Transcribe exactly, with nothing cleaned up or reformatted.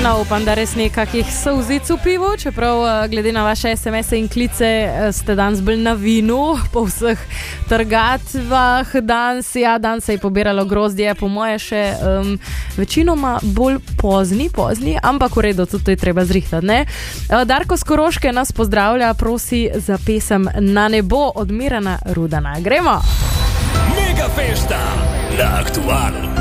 No, upam, da res nekakih solzic v pivu, čeprav glede na vaše es em es-e in klice ste danes bolj na vinu, po vseh trgatvah, danes, ja, danes se je pobiralo grozdje, po moje še um, večinoma bolj pozni, pozni, ampak v redu, tudi to je treba zrihtati, ne? Darko z Koroške nas pozdravlja, prosi za pesem Na nebo od Mirana Rudana. Gremo! Mega fešta na Aktualu.